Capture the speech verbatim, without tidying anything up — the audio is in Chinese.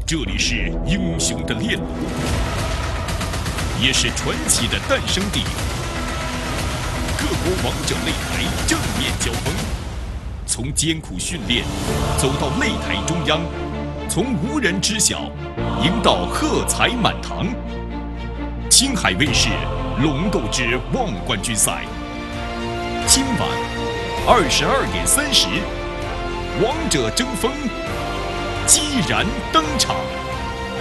这里是英雄的炼炉，也是传奇的诞生地。各国王者擂台正面交锋，从艰苦训练走到擂台中央，从无人知晓赢到喝彩满堂。青海卫视龙斗之望冠军赛，今晚二十二点三十，王者争锋激然登场。